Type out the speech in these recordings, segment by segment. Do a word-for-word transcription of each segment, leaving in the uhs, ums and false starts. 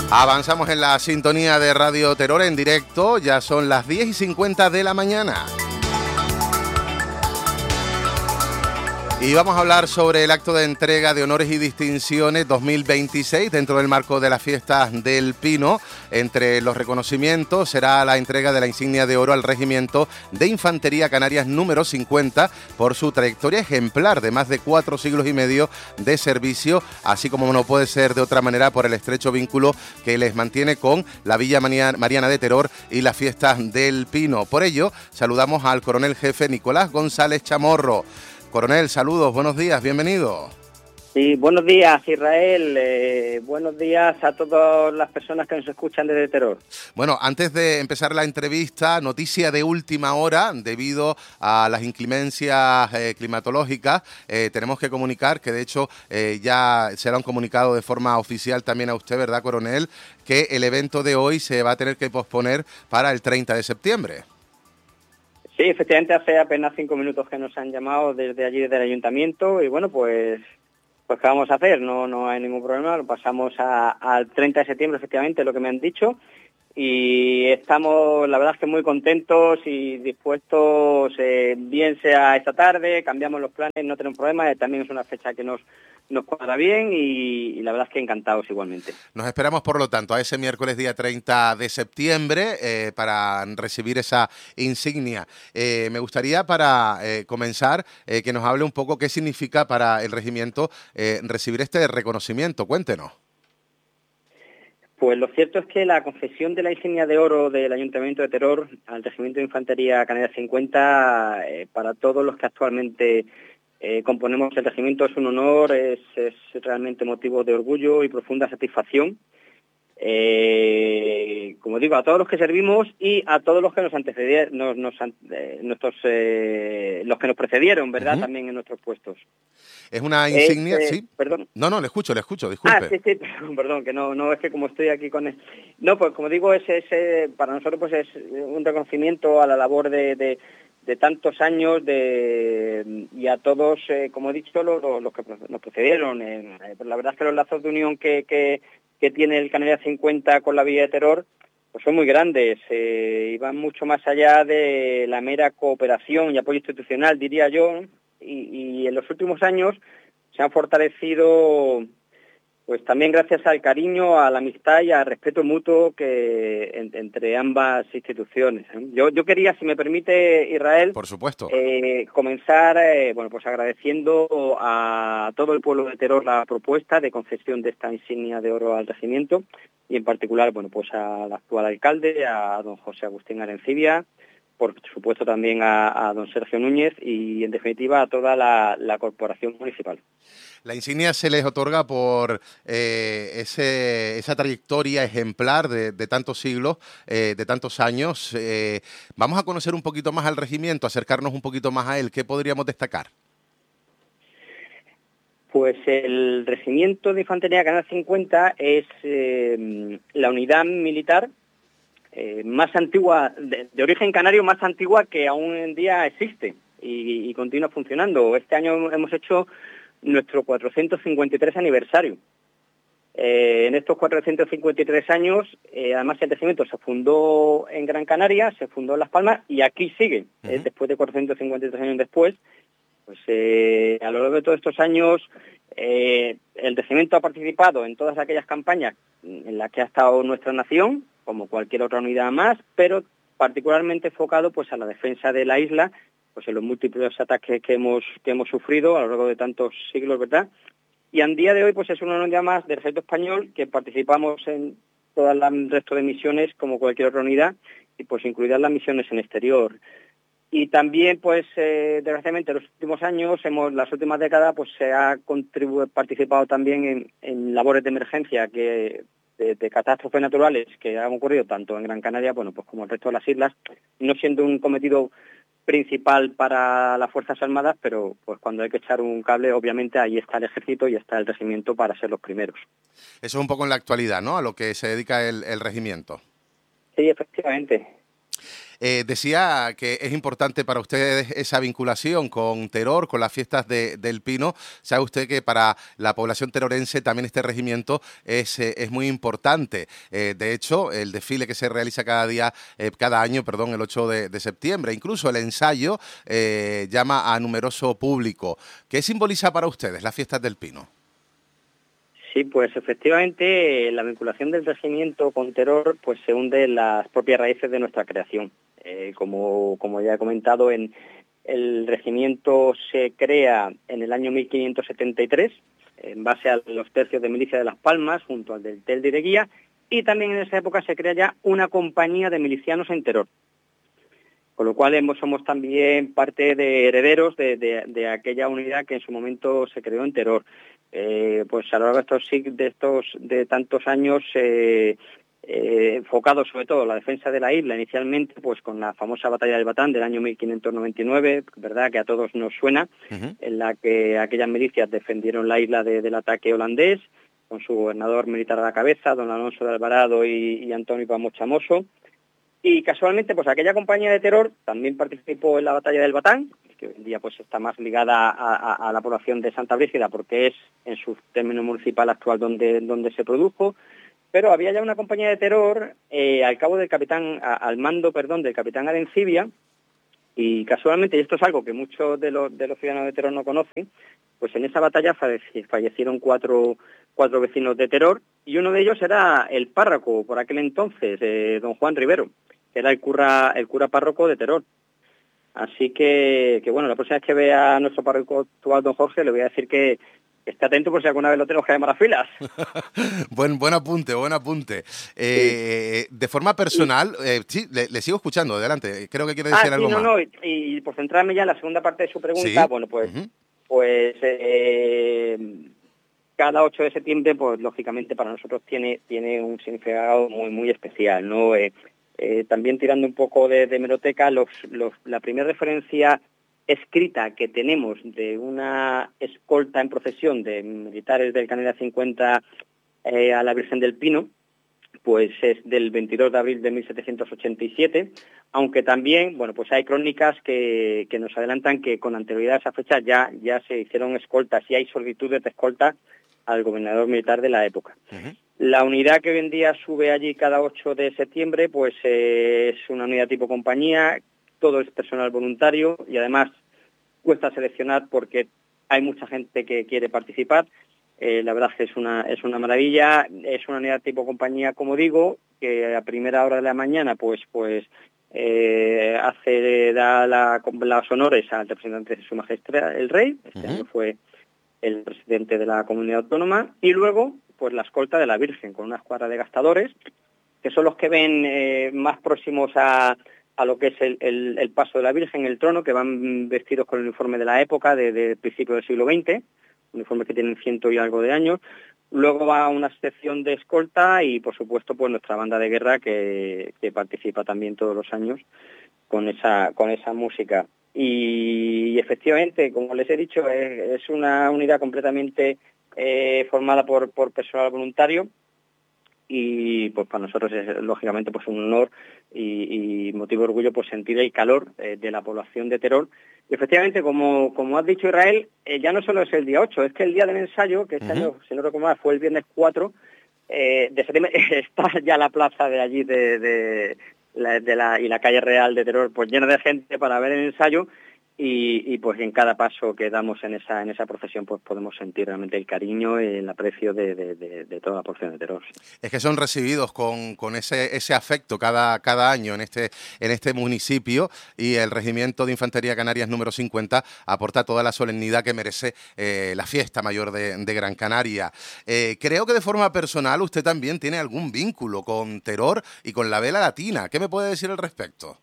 Avanzamos en la sintonía de Radio Terror en directo, ya son las diez y cincuenta de la mañana. Y vamos a hablar sobre el acto de entrega de honores y distinciones dos mil veintiséis dentro del marco de las fiestas del Pino. Entre los reconocimientos será la entrega de la insignia de oro al Regimiento de Infantería Canarias número cincuenta por su trayectoria ejemplar de más de cuatro siglos y medio de servicio, así como no puede ser de otra manera por el estrecho vínculo que les mantiene con la Villa Mariana de Terror y las fiestas del Pino. Por ello, saludamos al coronel jefe Nicolás González Chamorro. Coronel, saludos, buenos días, bienvenido. Sí, buenos días, Israel. Eh, buenos días a todas las personas que nos escuchan desde Terror. Bueno, antes de empezar la entrevista, noticia de última hora, debido a las inclemencias eh, climatológicas, eh, tenemos que comunicar, que de hecho eh, ya se lo han comunicado de forma oficial también a usted, ¿verdad, coronel?, que el evento de hoy se va a tener que posponer para el treinta de septiembre. Sí, efectivamente, hace apenas cinco minutos que nos han llamado desde allí, desde el ayuntamiento, y bueno, pues, pues ¿qué vamos a hacer? No, no hay ningún problema, lo pasamos a, al treinta de septiembre, efectivamente, lo que me han dicho, y estamos, la verdad es que muy contentos y dispuestos, eh, bien sea esta tarde, cambiamos los planes, no tenemos problema, también es una fecha que nos, nos cuadra bien y, y la verdad es que encantados igualmente. Nos esperamos, por lo tanto, a ese miércoles día treinta de septiembre eh, para recibir esa insignia. Eh, me gustaría, para eh, comenzar, eh, que nos hable un poco qué significa para el regimiento eh, recibir este reconocimiento. Cuéntenos. Pues lo cierto es que la concesión de la insignia de oro del Ayuntamiento de Terror al Regimiento de Infantería Canarias cincuenta, eh, para todos los que actualmente eh, componemos el regimiento, es un honor, es, es realmente motivo de orgullo y profunda satisfacción. Eh, como digo, a todos los que servimos y a todos los que nos antecedieron, nos, nos, eh, nuestros, eh, los que nos precedieron, ¿verdad? Uh-huh. También en nuestros puestos. Es una insignia, eh, sí. Perdón. No, no, le escucho, le escucho, disculpe. Ah, sí, sí, perdón, perdón, que no, no es que como estoy aquí con él. No, pues como digo, ese, ese para nosotros pues es un reconocimiento a la labor de, de, de tantos años de y a todos, eh, como he dicho, los, los que nos precedieron. Eh, la verdad es que los lazos de unión que, que, que tiene el Canarias cincuenta con la Villa de Terror pues son muy grandes eh, y van mucho más allá de la mera cooperación y apoyo institucional, diría yo, y, y en los últimos años se han fortalecido pues también gracias al cariño, a la amistad y al respeto mutuo que en, entre ambas instituciones. Yo, yo quería, si me permite, Israel, por supuesto, eh, comenzar eh, bueno, pues agradeciendo a todo el pueblo de Terror la propuesta de concesión de esta insignia de oro al regimiento y en particular, bueno, pues al actual alcalde, a don José Agustín Arencibia, por supuesto también a, a don Sergio Núñez y en definitiva a toda la, la corporación municipal. La insignia se les otorga por eh, ese, esa trayectoria ejemplar de, de tantos siglos, eh, de tantos años. Eh, vamos a conocer un poquito más al regimiento, acercarnos un poquito más a él. ¿Qué podríamos destacar? Pues el Regimiento de Infantería Canarias cincuenta es eh, la unidad militar eh, más antigua, de, de origen canario más antigua que aún en día existe y, y continúa funcionando. Este año hemos hecho nuestro cuatrocientos cincuenta y tres aniversario. Eh, en estos cuatrocientos cincuenta y tres años, eh, además el regimiento se fundó en Gran Canaria, se fundó en Las Palmas y aquí sigue, uh-huh. eh, después de cuatrocientos cincuenta y tres años después. Pues eh, a lo largo de todos estos años eh, el regimiento ha participado en todas aquellas campañas en las que ha estado nuestra nación, como cualquier otra unidad más, pero particularmente enfocado pues a la defensa de la isla, pues en los múltiples ataques que hemos que hemos sufrido a lo largo de tantos siglos, ¿verdad? Y al día de hoy pues es una unidad más del ejército español que participamos en todo el resto de misiones como cualquier otra unidad y pues incluidas las misiones en exterior. Y también, pues, eh, desgraciadamente, en los últimos años, hemos, las últimas décadas, pues se ha contribu- participado también en, en labores de emergencia que de, de catástrofes naturales que han ocurrido tanto en Gran Canaria, bueno, pues como el resto de las islas, no siendo un cometido principal para las Fuerzas Armadas, pero pues cuando hay que echar un cable, obviamente ahí está el ejército y está el regimiento para ser los primeros. Eso es un poco en la actualidad, ¿no?, a lo que se dedica el, el regimiento. Sí, efectivamente. Eh, decía que es importante para ustedes esa vinculación con Teror, con las fiestas de, del Pino. Sabe usted que para la población terorense también este regimiento es, eh, es muy importante. Eh, de hecho, el desfile que se realiza cada día, eh, cada año, perdón, el ocho de, de septiembre, incluso el ensayo eh, llama a numeroso público. ¿Qué simboliza para ustedes las fiestas del Pino? Sí, pues efectivamente la vinculación del regimiento con Teror pues se hunde en las propias raíces de nuestra creación. Eh, como, como ya he comentado, en, el regimiento se crea en el año mil quinientos setenta y tres en base a los tercios de milicia de Las Palmas junto al del Tel de Guía, y también en esa época se crea ya una compañía de milicianos en Teror. Con lo cual hemos, somos también parte de herederos de, de, de aquella unidad que en su momento se creó en Teror. Eh, pues a lo largo de estos, de estos de tantos años eh, eh, enfocados sobre todo en la defensa de la isla, inicialmente pues con la famosa batalla del Batán del año mil quinientos noventa y nueve, verdad que a todos nos suena, uh-huh. en la que aquellas milicias defendieron la isla de, del ataque holandés, con su gobernador militar a la cabeza, don Alonso de Alvarado y, y Antonio Pamos Chamoso. Y casualmente, pues aquella compañía de Teror también participó en la batalla del Batán, que hoy en día pues está más ligada a, a, a la población de Santa Brígida porque es en su término municipal actual donde, donde se produjo, pero había ya una compañía de Teror eh, al cabo del capitán, a, al mando, perdón, del capitán Arencibia, y casualmente, y esto es algo que muchos de los, de los ciudadanos de Teror no conocen, pues en esa batalla fallecieron cuatro, cuatro vecinos de Teror, y uno de ellos era el párroco, por aquel entonces, eh, don Juan Rivero, que era el cura, el cura párroco de Teror. Así que, que, bueno, la próxima vez que vea a nuestro párroco actual, don Jorge, le voy a decir que esté atento por si alguna vez lo tenemos que llamar a filas. buen, buen apunte, buen apunte. Eh, sí. De forma personal, eh, sí, le, le sigo escuchando, adelante. Creo que quiere decir ah, algo sí, no, más. No, y, y por centrarme ya en la segunda parte de su pregunta, ¿sí? Bueno, pues, uh-huh. pues eh, cada ocho de septiembre, pues lógicamente para nosotros tiene, tiene un significado muy, muy especial, ¿no? Eh, Eh, también tirando un poco de, de hemeroteca, los, los, la primera referencia escrita que tenemos de una escolta en procesión de militares del Canela cincuenta eh, a la Virgen del Pino, pues es del veintidós de abril de mil setecientos ochenta y siete, aunque también, bueno, pues hay crónicas que, que nos adelantan que con anterioridad a esa fecha ya, ya se hicieron escoltas y hay solicitudes de escolta al gobernador militar de la época. Uh-huh. La unidad que hoy en día sube allí cada ocho de septiembre, pues eh, es una unidad tipo compañía, todo es personal voluntario y además cuesta seleccionar porque hay mucha gente que quiere participar. Eh, la verdad es que es una, es una maravilla, es una unidad tipo compañía, como digo, que a primera hora de la mañana pues, pues eh, hace, da la, los honores al representante de Su Majestad el Rey, este uh-huh. año fue el presidente de la comunidad autónoma, y luego pues la escolta de la Virgen, con una escuadra de gastadores, que son los que ven eh, más próximos a, a lo que es el, el, el paso de la Virgen, el trono, que van vestidos con el uniforme de la época, de, de principio del siglo veinte, uniformes que tienen ciento y algo de años. Luego va una sección de escolta y, por supuesto, pues nuestra banda de guerra, que, que participa también todos los años con esa, con esa música. Y efectivamente, como les he dicho, es, es una unidad completamente eh, formada por, por personal voluntario y pues para nosotros es lógicamente pues un honor y, y motivo de orgullo pues sentir el calor eh, de la población de Teror. Y efectivamente, como, como has dicho, Israel, eh, ya no solo es el día ocho, es que el día del ensayo, que este uh-huh. año, si no recuerdo mal, fue el viernes cuatro eh, de septiembre, está ya la plaza de allí de... de La, de la, y la calle Real de Teror pues llena de gente para ver el ensayo y, y pues en cada paso que damos en esa en esa procesión pues podemos sentir realmente el cariño y el aprecio de, de, de, de toda la porción de Teror. Es que son recibidos con, con ese ese afecto cada cada año en este en este municipio y el Regimiento de Infantería Canarias número cincuenta aporta toda la solemnidad que merece eh, la fiesta mayor de, de Gran Canaria. Eh, creo que de forma personal usted también tiene algún vínculo con Teror y con la vela latina. ¿Qué me puede decir al respecto?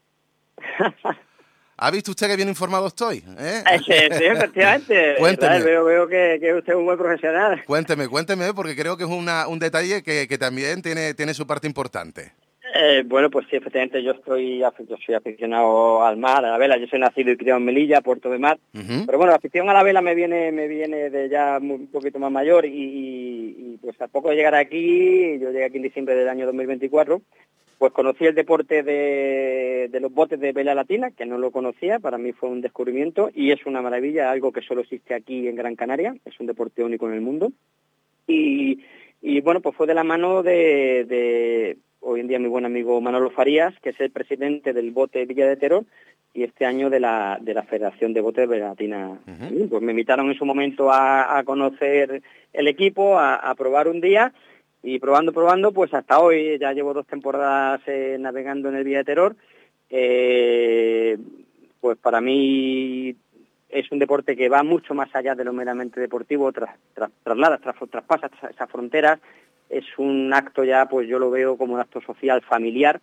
¿Ha visto usted que bien informado estoy? ¿Eh? Sí, sí, efectivamente. Cuénteme. Veo, veo que, que usted es un buen profesional. Cuénteme, cuénteme, porque creo que es una, un detalle que, que también tiene, tiene su parte importante. Eh, bueno, pues sí, efectivamente yo estoy yo soy aficionado al mar, a la vela. Yo soy nacido y criado en Melilla, Puerto de Mar. Uh-huh. Pero bueno, la afición a la vela me viene me viene de ya un poquito más mayor y, y, y pues a poco de llegar aquí, yo llegué aquí en diciembre del año dos mil veinticuatro, pues conocí el deporte de, de los botes de vela latina, que no lo conocía, para mí fue un descubrimiento y es una maravilla, algo que solo existe aquí en Gran Canaria, es un deporte único en el mundo. Y, y bueno, pues fue de la mano de... de hoy en día mi buen amigo Manolo Farías, que es el presidente del bote Villa de Teror, y este año de la de la Federación de Botes de Latina. Uh-huh. Pues me invitaron en su momento a, a conocer el equipo, a, a probar un día, y probando, probando, pues hasta hoy, ya llevo dos temporadas eh, navegando en el Villa de Teror. Eh, pues para mí es un deporte que va mucho más allá de lo meramente deportivo, tras, tras, traslada, tras, traspasa esas fronteras. Es un acto ya, pues yo lo veo como un acto social familiar,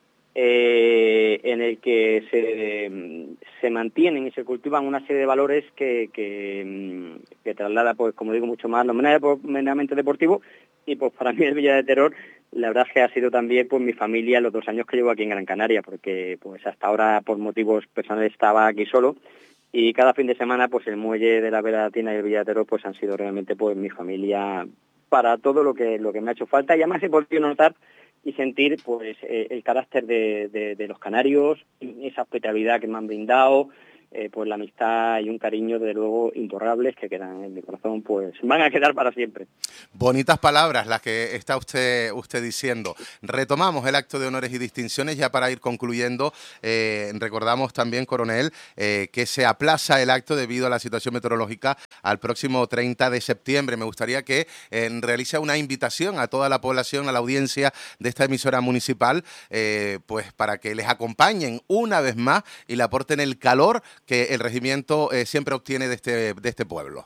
eh, en el que se, se mantienen y se cultivan una serie de valores que, que, que traslada, pues como digo, mucho más lo meramente deportivo. Y pues para mí el Villa de Teror, la verdad es que ha sido también pues mi familia los dos años que llevo aquí en Gran Canaria, porque pues hasta ahora por motivos personales estaba aquí solo. Y cada fin de semana pues el muelle de la Vela Latina y el Villa de Teror pues han sido realmente pues mi familia para todo lo que lo que me ha hecho falta, y además he podido notar y sentir pues eh, el carácter de, de, de los canarios, esa hospitalidad que me han brindado, eh, pues la amistad y un cariño desde luego imborrables que quedan en mi corazón, pues van a quedar para siempre. Bonitas palabras las que está usted usted diciendo. Retomamos el acto de honores y distinciones ya para ir concluyendo. Eh, recordamos también, coronel, eh, que se aplaza el acto debido a la situación meteorológica al próximo treinta de septiembre. Me gustaría que eh, realice una invitación a toda la población, a la audiencia de esta emisora municipal, eh, pues para que les acompañen una vez más y le aporten el calor que el regimiento eh, siempre obtiene de este, de este pueblo.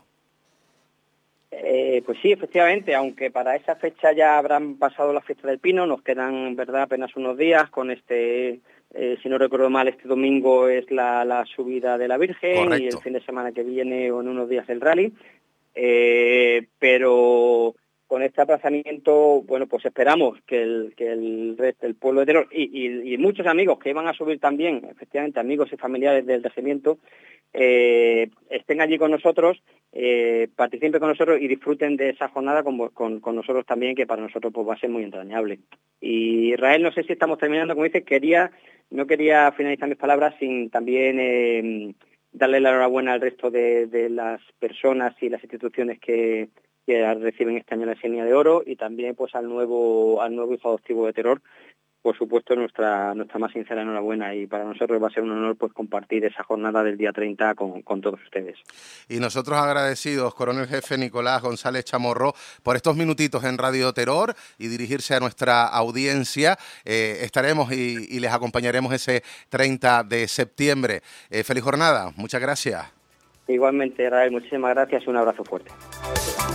Eh, pues sí, efectivamente, aunque para esa fecha ya habrán pasado las fiestas del Pino, nos quedan, verdad, apenas unos días con este, eh, si no recuerdo mal, este domingo es la, la subida de la Virgen. Correcto. Y el fin de semana que viene o en unos días el rally, eh, pero con este aplazamiento, bueno, pues esperamos que el que el resto del pueblo de Teror y, y, y muchos amigos que iban a subir también, efectivamente, amigos y familiares del regimiento, eh, estén allí con nosotros, eh, participen con nosotros y disfruten de esa jornada con, con, con nosotros también, que para nosotros pues va a ser muy entrañable. Y Israel, no sé si estamos terminando, como dices, quería, no quería finalizar mis palabras sin también eh, darle la enhorabuena al resto de, de las personas y las instituciones que que reciben este año la insignia de oro, y también pues al nuevo al nuevo hijo adoptivo de Teror, por supuesto nuestra nuestra más sincera enhorabuena, y para nosotros va a ser un honor pues compartir esa jornada del día treinta con, con todos ustedes. Y nosotros agradecidos, coronel jefe Nicolás González Chamorro, por estos minutitos en Radio Teror y dirigirse a nuestra audiencia. Eh, estaremos y, y les acompañaremos ese treinta de septiembre. Eh, feliz jornada, muchas gracias. Igualmente, Rael, muchísimas gracias y un abrazo fuerte.